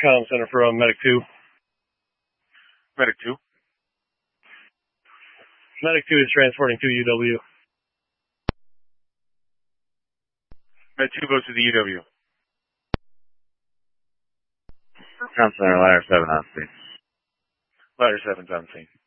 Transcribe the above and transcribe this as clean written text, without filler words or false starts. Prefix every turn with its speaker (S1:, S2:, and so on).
S1: Comm Center from Medic 2.
S2: Medic 2.
S1: Medic 2 is transporting to UW.
S2: Med 2 goes to the UW.
S3: Comm Center, Ladder 7 on scene.
S2: Ladder 7's on scene.